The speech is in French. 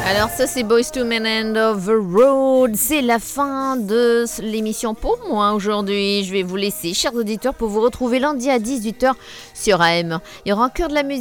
Alors ça c'est Boyz II Men End of the Road, c'est la fin de l'émission pour moi aujourd'hui. Je vais vous laisser, chers auditeurs, pour vous retrouver lundi à 18h sur AM. Il y aura encore de la musique.